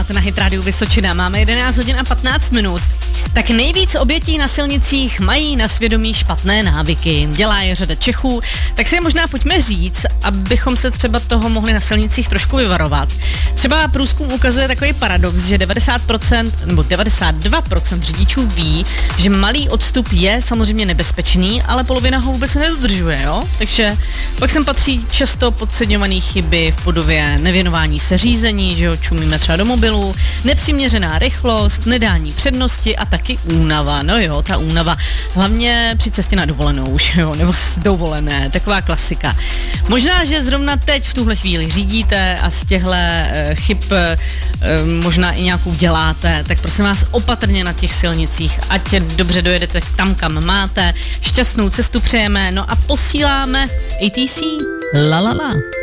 posloucháte na Hit Radio Vysočina. Máme 11 hodin a 15 minut. Tak nejvíc obětí na silnicích mají na svědomí špatné návyky. Dělá je řada Čechů, tak si je možná pojďme říct, abychom se třeba toho mohli na silnicích trošku vyvarovat. Třeba průzkum ukazuje takový paradox, že 90% nebo 92% řidičů ví, že malý odstup je samozřejmě nebezpečný, ale polovina ho vůbec nedodržuje, jo? Takže pak sem patří často podceňované chyby v podobě nevěnování se řízení, že jo, čumíme třeba do mobilu, nepřiměřená rychlost, nedání přednosti a taky únava. No jo, ta únava, hlavně při cestě na dovolenou už, jo, nebo z dovolené, taková klasika. Možná, že zrovna teď v tuhle chvíli řídíte a z těchto chyb možná i nějakou děláte, tak prosím vás opatrně na těch silnicích, ať dobře dojedete tam, kam máte, šťastnou cestu přejeme, no a posíláme ATC La La La.